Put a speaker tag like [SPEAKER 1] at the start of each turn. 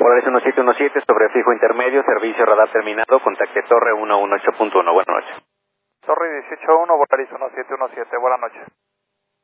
[SPEAKER 1] Volaris 1717 sobre fijo intermedio, servicio radar terminado, contacte torre 118.1, buenas noches.
[SPEAKER 2] Torre 18.1, Volaris 1717, buenas noches.